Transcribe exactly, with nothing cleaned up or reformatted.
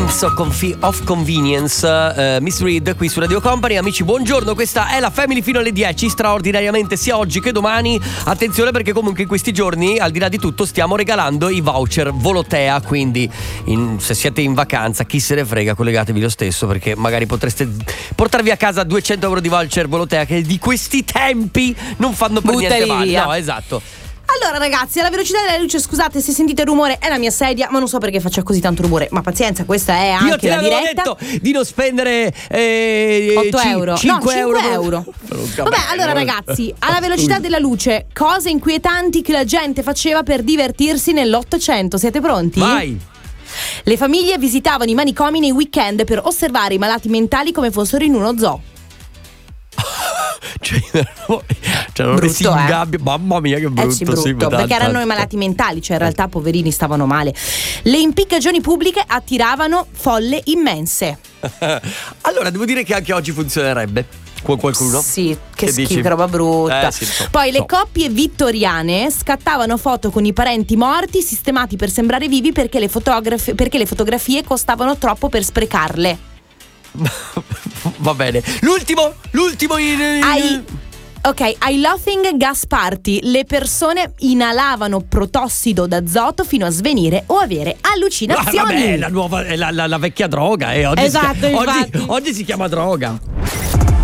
Sense of, confi- of Convenience, uh, Miss Reed qui su Radio Company. Amici, buongiorno, questa è la Family fino alle dieci, straordinariamente sia oggi che domani. Attenzione perché comunque in questi giorni, al di là di tutto, stiamo regalando i voucher Volotea, quindi in, se siete in vacanza, chi se ne frega, collegatevi lo stesso, perché magari potreste portarvi a casa duecento euro di voucher Volotea che di questi tempi non fanno per Buttali niente male. via. No, esatto. Allora ragazzi, alla velocità della luce, scusate se sentite rumore, è la mia sedia, ma non so perché faccia così tanto rumore. Ma pazienza, questa è anche Io te la l'avevo diretta. detto di non spendere eh, otto ci- euro. cinque no, euro. cinque euro. Vabbè, allora ragazzi, alla velocità della luce, cose inquietanti che la gente faceva per divertirsi nell'Ottocento. Siete pronti? Vai. Le famiglie visitavano i manicomi nei weekend per osservare i malati mentali come fossero in uno zoo. Cioè, c'erano Brutto, messi in eh. gabbia. Mamma mia, che brutto. Eh sì, brutto, sì, perché tanta- erano i malati mentali, cioè in realtà poverini stavano male. Le impiccagioni pubbliche attiravano folle immense. Allora, devo dire che anche oggi funzionerebbe con qualcuno. Sì, che, Che schifo, dici? che roba brutta. Eh, sì, so, Poi le so. coppie vittoriane scattavano foto con i parenti morti sistemati per sembrare vivi perché le, fotograf- perché le fotografie costavano troppo per sprecarle. Va bene. L'ultimo, l'ultimo in, in... Ai, ok, ai laughing gas party le persone inalavano protossido d'azoto fino a svenire o avere Ah, allucinazioni. vabbè, la nuova, è la, la, la vecchia droga, eh. Oggi Esatto, si, chiama- oggi, infatti. oggi si chiama droga.